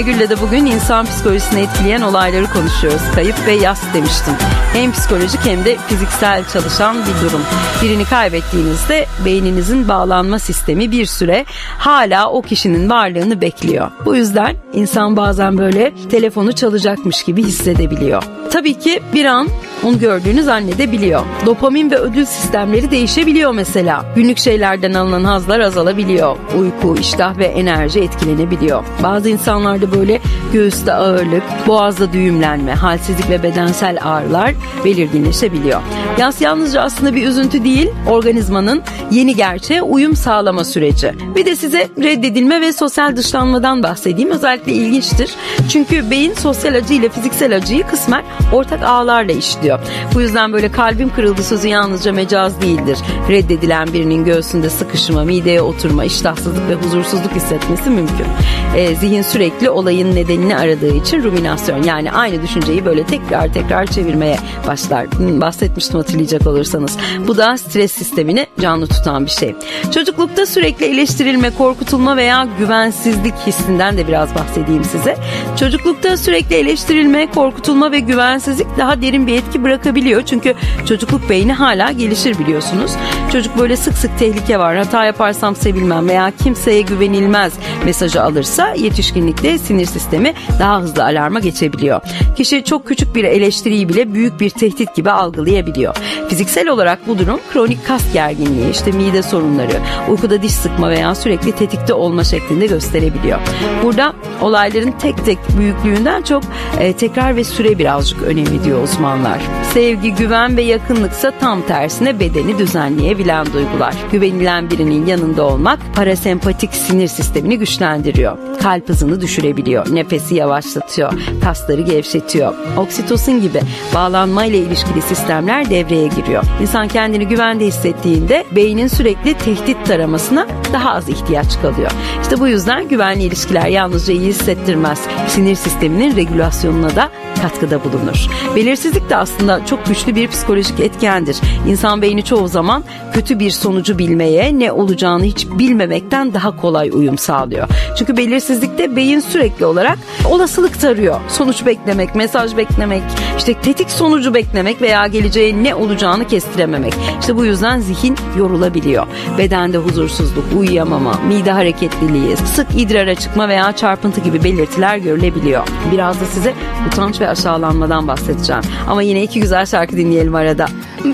Gül'le de bugün insan psikolojisini etkileyen olayları konuşuyoruz. Kayıp ve yas demiştim. Hem psikolojik hem de fiziksel çalışan bir durum. Birini kaybettiğinizde beyninizin bağlanma sistemi bir süre hala o kişinin varlığını bekliyor. Bu yüzden insan bazen böyle telefonu çalacakmış gibi hissedebiliyor. Tabii ki bir an onu gördüğünü zannedebiliyor. Dopamin ve ödül sistemleri değişebiliyor mesela. Günlük şeylerden alınan hazlar azalabiliyor. Uyku, iştah ve enerji etkilenebiliyor. Bazı insanlarda böyle göğüste ağırlık, boğazda düğümlenme, halsizlik ve bedensel ağrılar belirginleşebiliyor. Yas yalnızca aslında bir üzüntü değil, organizmanın yeni gerçeğe uyum sağlama süreci. Bir de size reddedilme ve sosyal dışlanmadan bahsedeyim. Özellikle ilginçtir. Çünkü beyin sosyal acı ile fiziksel acıyı kısmen ortak ağlarla işliyor. Bu yüzden böyle kalbim kırıldı sözü yalnızca mecaz değildir. Reddedilen birinin göğsünde sıkışma, mideye oturma, iştahsızlık ve huzursuzluk hissetmesi mümkün. Zihin sürekli olayın nedenini aradığı için ruminasyon, yani aynı düşünceyi böyle tekrar çevirmeye başlar. Bahsetmiştim hatırlayacak olursanız. Bu da stres sistemini canlı tutan bir şey. Çocuklukta sürekli eleştirilme, korkutulma veya güvensizlik hissinden de biraz bahsedeyim size. Çocuklukta sürekli eleştirilme, korkutulma ve güvensizlik daha derin bir etki bırakabiliyor. Çünkü çocukluk beyni hala gelişir biliyorsunuz. Çocuk böyle sık sık tehlike var, hata yaparsam sevilmem veya kimseye güvenilmez mesajı alırsa yetişkinlikte sinir sistemi daha hızlı alarma geçebiliyor. Kişi çok küçük bir eleştiriyi bile büyük bir tehdit gibi algılayabiliyor. Fiziksel olarak bu durum kronik kas gerginliği, işte mide sorunları, uykuda diş sıkma veya sürekli tetikte olma şeklinde gösterebiliyor. Burada olayların tek tek büyüklüğünden çok tekrar ve süre birazcık önemli diyor uzmanlar. Sevgi, güven ve yakınlıksa tam tersine bedeni düzenleyebilen duygular. Güvenilen birinin yanında olmak parasempatik sinir sistemini güçlendiriyor. Kalp hızını düşürebiliyor, nefesi yavaşlatıyor, kasları gevşetiyor. Oksitosin gibi bağlanmayla ilişkili sistemler devreye giriyor. İnsan kendini güvende hissettiğinde beynin sürekli tehdit taramasına daha az ihtiyaç kalıyor. İşte bu yüzden güvenli ilişkiler yalnızca iyi hissettirmez, sinir sisteminin regülasyonuna da katkıda bulunur. Belirsizlik de aslında çok güçlü bir psikolojik etkendir. İnsan beyni çoğu zaman kötü bir sonucu bilmeye, ne olacağını hiç bilmemekten daha kolay uyum sağlıyor. Çünkü belirsizlikte beyin sürekli olarak olasılık tarıyor. Sonuç beklemek, mesaj beklemek, işte tetik sonucu beklemek veya geleceğin ne olacağını kestirememek. İşte bu yüzden zihin yorulabiliyor. Bedende huzursuzluk, uyuyamama, mide hareketliliği, sık idrara çıkma veya çarpıntı gibi belirtiler görülebiliyor. Biraz da size utanç ve aşağılanmadan bahsedeceğim. Ama yine iki güzel şarkı dinleyelim arada.